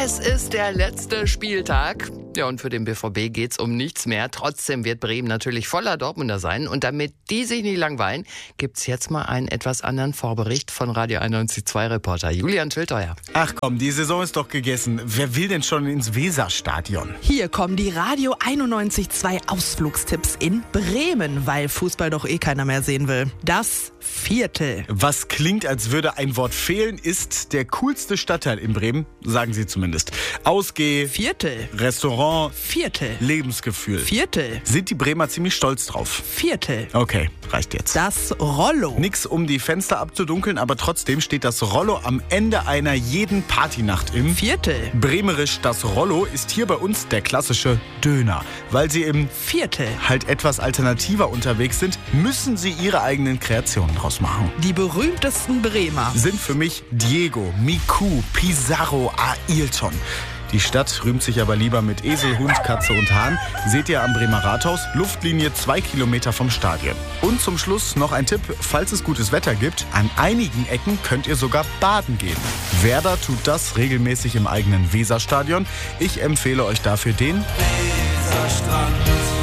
Es ist der letzte Spieltag. Ja, und für den BVB geht's um nichts mehr. Trotzdem wird Bremen natürlich voller Dortmunder sein. Und damit die sich nicht langweilen, gibt's jetzt mal einen etwas anderen Vorbericht von Radio 91.2-Reporter Julian Schildeuer. Ach komm, die Saison ist doch gegessen. Wer will denn schon ins Weserstadion? Hier kommen die Radio 91.2 Ausflugstipps in Bremen, weil Fußball doch eh keiner mehr sehen will. Das Viertel. Was klingt, als würde ein Wort fehlen, ist der coolste Stadtteil in Bremen, sagen sie zumindest. Ausgeh, Viertel. Restaurant, Viertel. Lebensgefühl. Viertel. Sind die Bremer ziemlich stolz drauf. Viertel. Okay, reicht jetzt. Das Rollo. Nix, um die Fenster abzudunkeln, aber trotzdem steht das Rollo am Ende einer jeden Partynacht im Viertel. Bremerisch. Das Rollo ist hier bei uns der klassische Döner. Weil sie im Viertel. halt etwas alternativer unterwegs sind, müssen sie ihre eigenen Kreationen draus machen. Die berühmtesten Bremer. Sind für mich Diego, Miku, Pizarro, Ailton. Die Stadt rühmt sich aber lieber mit Esel, Hund, Katze und Hahn. Seht ihr am Bremer Rathaus, Luftlinie 2 Kilometer vom Stadion. Und zum Schluss noch ein Tipp, falls es gutes Wetter gibt, an einigen Ecken könnt ihr sogar baden gehen. Werder tut das regelmäßig im eigenen Weserstadion. Ich empfehle euch dafür den Weserstrand.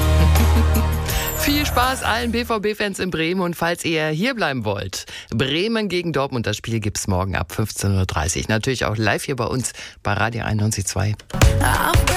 Viel Spaß allen BVB-Fans in Bremen und falls ihr hier bleiben wollt, Bremen gegen Dortmund, das Spiel gibt's morgen ab 15:30 Uhr. Natürlich auch live hier bei uns bei Radio 91.2.